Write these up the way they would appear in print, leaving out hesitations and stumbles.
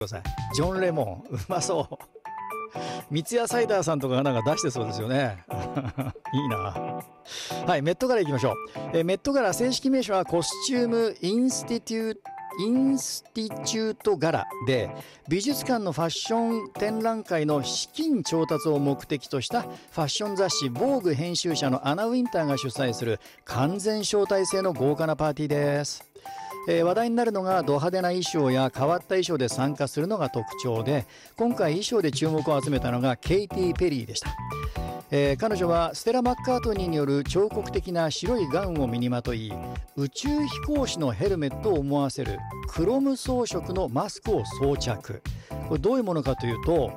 ください。ジョンレモンうまそう。三ツ矢サイダーさんとかがなんか出してそうですよね。いいな。はい、メットガラ行きましょう。メットガラ正式名称はコスチュームインスティチュートガラで、美術館のファッション展覧会の資金調達を目的としたファッション雑誌「ヴォーグ」編集者のアナ・ウィンターが主催する完全招待制の豪華なパーティーです。話題になるのがド派手な衣装や変わった衣装で参加するのが特徴で、今回衣装で注目を集めたのがケイティ・ペリーでした。彼女はステラ・マッカートニーによる彫刻的な白いガウンを身にまとい、宇宙飛行士のヘルメットを思わせるクロム装飾のマスクを装着。これどういうものかというと、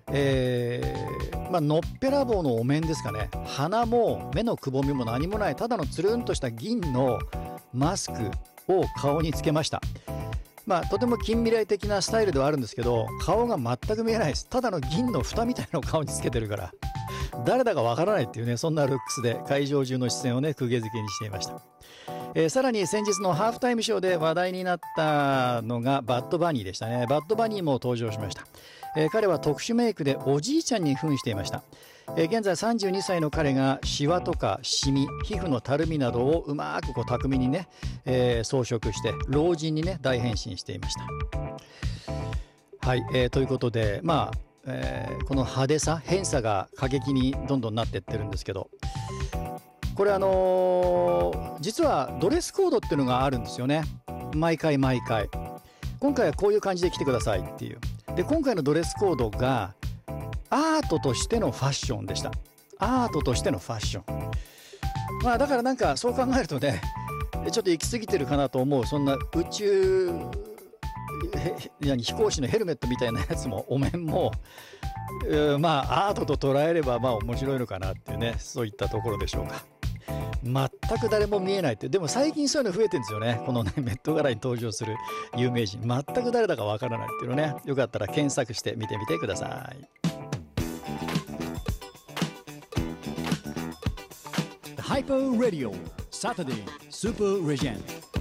のっぺらぼうのお面ですかね。鼻も目のくぼみも何もない、ただのつるんとした銀のマスクを顔につけました。とても近未来的なスタイルではあるんですけど、顔が全く見えないです。ただの銀の蓋みたいなのを顔につけてるから誰だかわからないっていうね、そんなルックスで会場中の視線をね釘付けにしていました。さらに先日のハーフタイムショーで話題になったのがバッドバニーでしたね。バッドバニーも登場しました。彼は特殊メイクでおじいちゃんに扮していました。現在32歳の彼がシワとかシミ、皮膚のたるみなどをうまく巧みにね、装飾して老人にね大変身していました。はい、ということでこの派手さ変さが過激にどんどんなっていってるんですけど、これ実はドレスコードっていうのがあるんですよね。毎回今回はこういう感じで来てくださいっていう。で今回のドレスコードがアートとしてのファッションでした。アートとしてのファッション。だからなんかそう考えるとね、ちょっと行き過ぎてるかなと思う。そんな宇宙飛行士のヘルメットみたいなやつもお面もアートと捉えれば面白いのかなっていうね、そういったところでしょうか。全く誰も見えないって。でも最近そういうの増えてるんですよね。このねメットガラに登場する有名人、全く誰だかわからないっていうのね、よかったら検索して見てみてください。 Hyper Radio Saturday Super Legend